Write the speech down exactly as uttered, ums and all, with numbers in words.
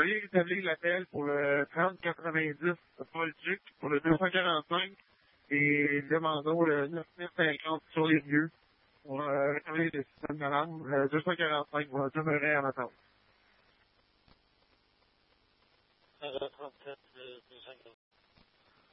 veuillez établir l'appel pour le trente quatre-vingt-dix Paul Duc pour le deux cent quarante-cinq et demandons le neuf mille cinquante sur les lieux pour euh, rétablir le système d'alarme. Le deux cent quarante-cinq va demeurer en attente. trente-sept, deux cent quarante-cinq.